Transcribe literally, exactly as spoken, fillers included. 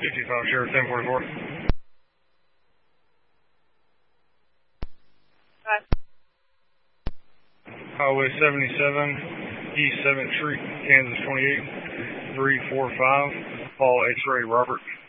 fifty-five Sheriff ten forty-four. Hi. Highway seventy-seven, East seventh Street, Kansas twenty-eight, three four five, Paul X-Ray Robert.